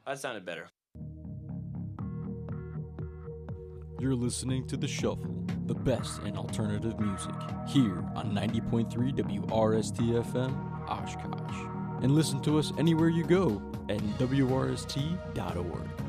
That sounded better. You're listening to The Shuffle, the best in alternative music, here on 90.3 WRST-FM, Oshkosh. And listen to us anywhere you go at WRST.org.